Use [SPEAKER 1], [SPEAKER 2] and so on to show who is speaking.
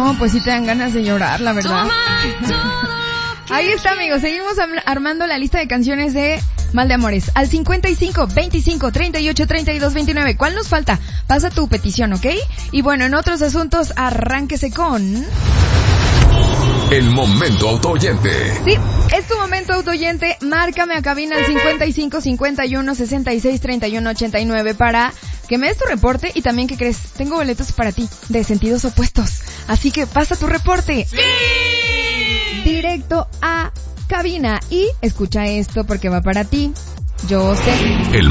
[SPEAKER 1] No, pues sí te dan ganas de llorar, la verdad. Ahí está, amigos. Seguimos armando la lista de canciones de Mal de Amores. Al 55 25 38 32 29. ¿Cuál nos falta? Pasa tu petición, ¿ok? Y bueno, en otros asuntos, arránquese con...
[SPEAKER 2] El momento autooyente.
[SPEAKER 1] Sí, es tu momento autooyente. Márcame a cabina al 55 51 66 31 89 para que me des tu reporte y también, ¿qué crees? Tengo boletos para ti de sentidos opuestos. Así que pasa tu reporte.
[SPEAKER 3] ¡Sí!
[SPEAKER 1] Directo a cabina y escucha esto porque va para ti. Yo sé.
[SPEAKER 2] El